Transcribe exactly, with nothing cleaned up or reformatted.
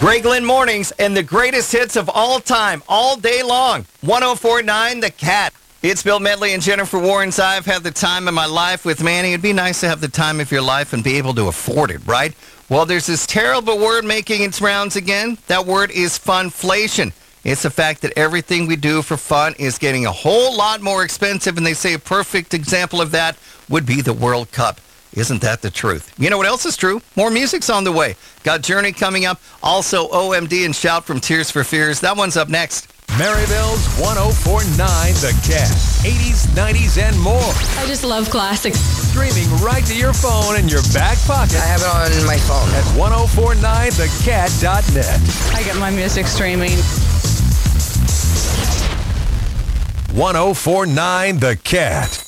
Greg Lynn Mornings and the greatest hits of all time, all day long. one oh four point nine The Cat. It's Bill Medley and Jennifer Warren's I've Had the Time of My Life with Manny. It'd be nice to have the time of your life and be able to afford it, right? Well, there's this terrible word making its rounds again. That word is funflation. It's the fact that everything we do for fun is getting a whole lot more expensive, and they say a perfect example of that would be the World Cup. Isn't that the truth? You know what else is true? More music's on the way. Got Journey coming up. Also, O M D and Shout from Tears for Fears. That one's up next. Maryville's one oh four point nine The Cat. eighties, nineties, and more. I just love classics. Streaming right to your phone in your back pocket. I have it on my phone. At ten forty-nine the cat dot net. I get my music streaming. ten forty-nine The Cat.